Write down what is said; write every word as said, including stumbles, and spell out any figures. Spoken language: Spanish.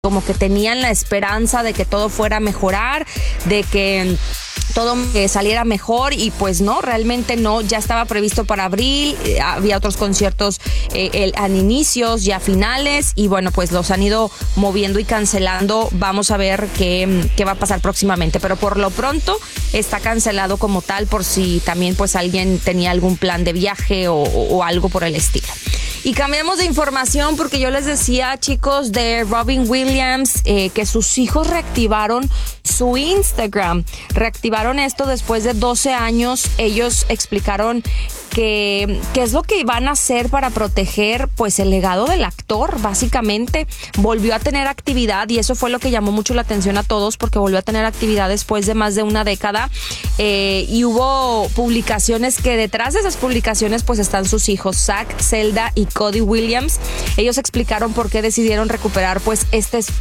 como que tenían la esperanza de que todo fuera a mejorar, de que todo eh, saliera mejor, y pues no, realmente no. Ya estaba previsto para abril, eh, había otros conciertos eh, el, a inicios, ya finales, y bueno, pues los han ido moviendo y cancelando. Vamos a ver qué, qué va a pasar próximamente, pero por lo pronto está cancelado como tal, por si también pues alguien tenía algún plan de viaje o, o algo por el estilo. Y cambiamos de información porque yo les decía, chicos, de Robin Williams, eh, que sus hijos reactivaron su Instagram. Reactivaron esto después de doce años. Ellos explicaron que qué es lo que van a hacer para proteger pues el legado del actor. Básicamente volvió a tener actividad, y eso fue lo que llamó mucho la atención a todos, porque volvió a tener actividad después de más de una década, eh, y hubo publicaciones que detrás de esas publicaciones pues están sus hijos, Zach, Zelda y Cody Williams. Ellos explicaron por qué decidieron recuperar pues este espacio